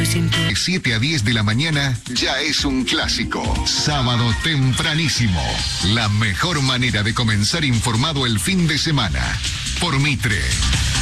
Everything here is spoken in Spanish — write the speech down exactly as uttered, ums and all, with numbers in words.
siento. De siete a diez de la mañana ya es un clásico. Sábado tempranísimo. La mejor manera de comenzar informado el fin de semana. Por Mitre.